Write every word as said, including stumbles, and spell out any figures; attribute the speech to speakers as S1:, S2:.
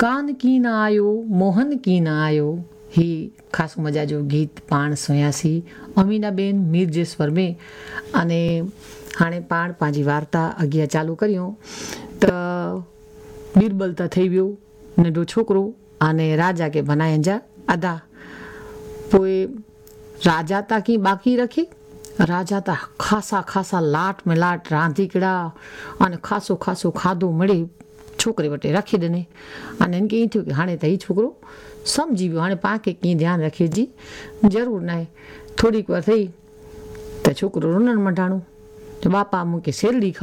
S1: कान की न आयो मोहन की न आयो ही खास मजा जो गीत पाण सुयासी अमीनाबेन मीर जे स्वर में। अने हाणे पाण पंहिंजी वार्ता अॻियां चालू करियूं त बीरबल त थी वियो नंढो छोकिरो अने राजा के बनाइण जा अदा। पोइ राजा ता की बाक़ी रखे राजा ता खासा खासा लाट में लाट रांधी कड़ा अने खासो खासो खाधो मिले छोकिरे वटि रखी ॾिने। अने हिनखे ईअं थियो की हाणे त हीउ छोकिरो सम्झी वियो, हाणे पाण खे कीअं ध्यानु रखे जी ज़रूरु न आहे। थोरी वर थी त छोकिरो रुनण मंडाणो त बापा मूंखे सेरड़ी